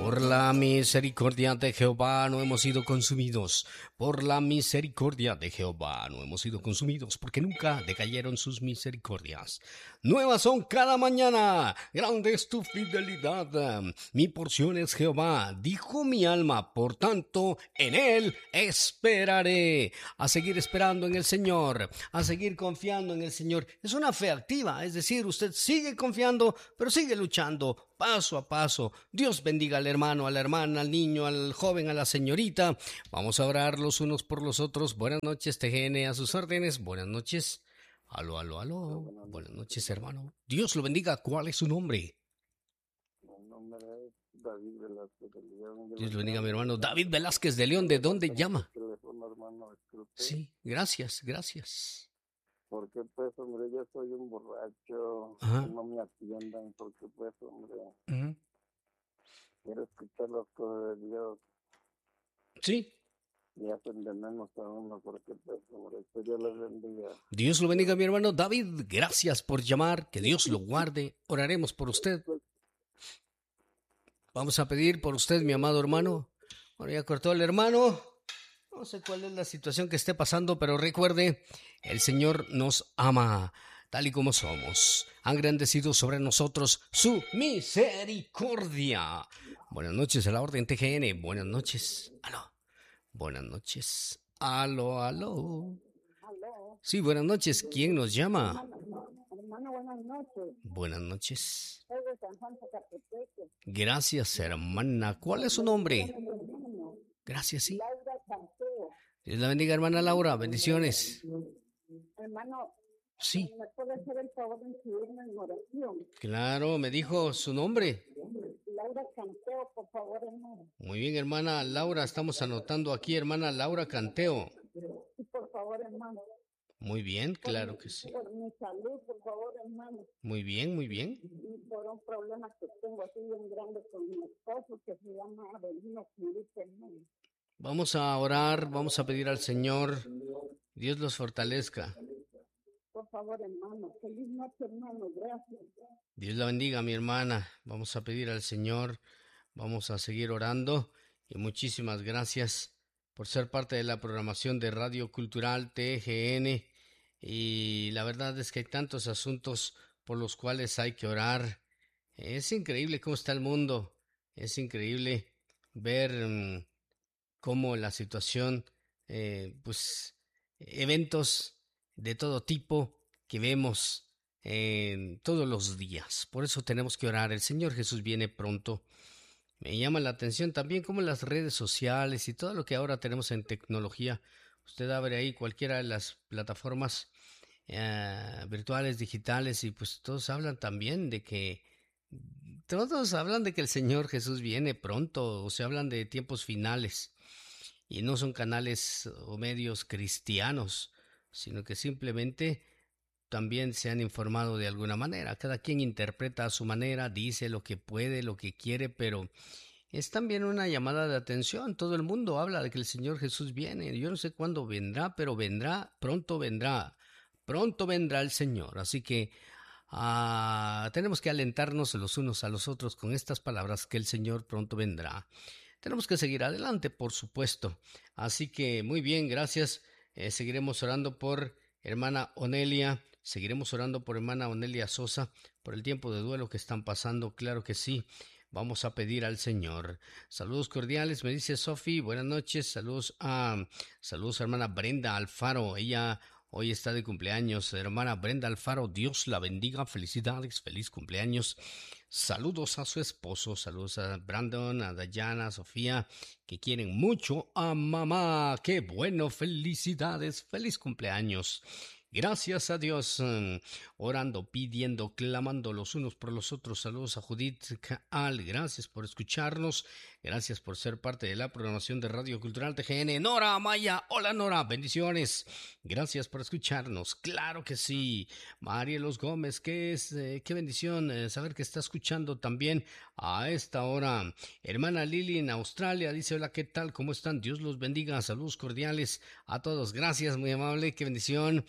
Por la misericordia de Jehová no hemos sido consumidos. Por la misericordia de Jehová no hemos sido consumidos, porque nunca decayeron sus misericordias. Nuevas son cada mañana. Grande es tu fidelidad. Mi porción es Jehová, dijo mi alma. Por tanto, en él esperaré. A seguir esperando en el Señor, a seguir confiando en el Señor. Es una fe activa, es decir, usted sigue confiando, pero sigue luchando paso a paso. Dios bendiga al hermano, a la hermana, al niño, al joven, a la señorita. Vamos a orar los unos por los otros. Buenas noches, TGN, a sus órdenes. Buenas noches. Aló, aló, aló. Buenas noches, hermano. Dios lo bendiga. ¿Cuál es su nombre? Mi nombre es David Velázquez de León. Dios lo bendiga, mi hermano. David Velázquez de León. ¿De dónde llama? Teléfono, hermano, disculpe. Sí, gracias, gracias. Porque pues, hombre, yo soy un borracho. Ajá. No me atiendan porque pues, hombre, Uh-huh. quiero escuchar las cosas de Dios. Sí. Y hacen de menos a uno porque pues, hombre, que Dios les bendiga. Dios lo bendiga, mi hermano David. Gracias por llamar. Que Dios lo guarde. Oraremos por usted. Vamos a pedir por usted, mi amado hermano. Bueno, ya cortó el hermano. No sé cuál es la situación que esté pasando, pero recuerde, el Señor nos ama tal y como somos. Ha engrandecido sobre nosotros su misericordia. Buenas noches a la orden TGN. Buenas noches. Aló. Buenas noches. Aló, aló. Aló. Sí, buenas noches. ¿Quién nos llama? Hermano, buenas noches. Buenas noches. Soy de San Juan Zacatepeque. Gracias, hermana. ¿Cuál es su nombre? Gracias, sí. Laura Canteo. Dios la bendiga, hermana Laura. Bendiciones. Hermano, Sí. ¿me puede hacer el favor de inscribirme en oración? Claro, me dijo su nombre. Laura Canteo, por favor, hermano. Muy bien, hermana Laura. Estamos anotando aquí, hermana Laura Canteo. Sí, por favor, hermano. Muy bien, claro que sí. Por mi salud, por favor, hermano. Muy bien, muy bien. Y por un problema que tengo así bien grande con mi esposo que se llama Avelino Felipe, hermano. Vamos a orar, vamos a pedir al Señor. Dios los fortalezca. Por favor, hermano. Feliz noche, hermano. Gracias. Dios la bendiga, mi hermana. Vamos a pedir al Señor. Vamos a seguir orando. Y muchísimas gracias por ser parte de la programación de Radio Cultural TGN. Y la verdad es que hay tantos asuntos por los cuales hay que orar. Es increíble cómo está el mundo. Es increíble ver cómo la situación, eventos de todo tipo que vemos todos los días. Por eso tenemos que orar. El Señor Jesús viene pronto. Me llama la atención también cómo las redes sociales y todo lo que ahora tenemos en tecnología. Usted abre ahí cualquiera de las plataformas virtuales, digitales, y pues todos hablan también de que el Señor Jesús viene pronto, o se hablan de tiempos finales, y no son canales o medios cristianos, sino que simplemente también se han informado de alguna manera. Cada quien interpreta a su manera, dice lo que puede, lo que quiere, pero es también una llamada de atención. Todo el mundo habla de que el Señor Jesús viene. Yo no sé cuándo vendrá, pero vendrá, pronto vendrá. Pronto vendrá el Señor. Así que tenemos que alentarnos los unos a los otros con estas palabras, que el Señor pronto vendrá. Tenemos que seguir adelante, por supuesto. Así que muy bien, gracias. Seguiremos orando por hermana Onelia. Seguiremos orando por hermana Onelia Sosa, por el tiempo de duelo que están pasando. Claro que sí. Vamos a pedir al Señor. Saludos cordiales, me dice Sofi. Buenas noches. Saludos a hermana Brenda Alfaro. Ella hoy está de cumpleaños. Hermana Brenda Alfaro, Dios la bendiga. Felicidades, feliz cumpleaños. Saludos a su esposo. Saludos a Brandon, a Dayana, a Sofía, que quieren mucho a mamá. ¡Qué bueno! Felicidades, feliz cumpleaños. Gracias a Dios, orando, pidiendo, clamando los unos por los otros. Saludos a Judith Kaal, gracias por escucharnos, gracias por ser parte de la programación de Radio Cultural TGN. Nora Amaya, hola Nora, bendiciones, gracias por escucharnos, claro que sí. Marielos Gómez, qué bendición saber que está escuchando también a esta hora. Hermana Lili en Australia dice, hola, ¿qué tal? ¿Cómo están? Dios los bendiga, saludos cordiales a todos, gracias, muy amable, qué bendición.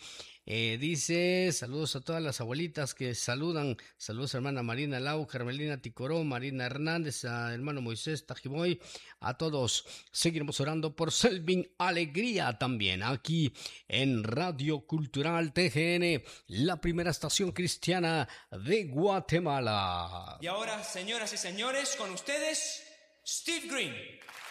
Dice, saludos a todas las abuelitas que saludan. Saludos a hermana Marina Lau, Carmelina Ticoró, Marina Hernández, a hermano Moisés Tajiboy, a todos. Seguiremos orando por Selvin Alegría también, aquí en Radio Cultural TGN, la primera estación cristiana de Guatemala. Y ahora, señoras y señores, con ustedes, Steve Green.